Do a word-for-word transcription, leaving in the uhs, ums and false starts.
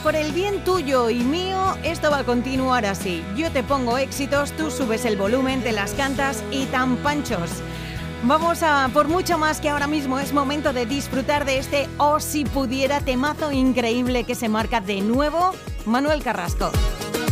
por el bien tuyo y mío, esto va a continuar así. Yo te pongo éxitos, tú subes el volumen, te las cantas y tan panchos. Vamos a por mucho más, que ahora mismo es momento de disfrutar de este "Oh si pudiera", temazo increíble que se marca de nuevo Manuel Carrasco.